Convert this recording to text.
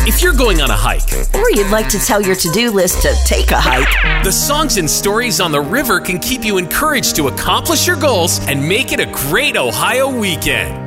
If you're going on a hike, Or you'd like to tell your to-do list to take a hike. the songs and stories on the river can keep you encouraged to accomplish your goals and make it a great Ohio weekend.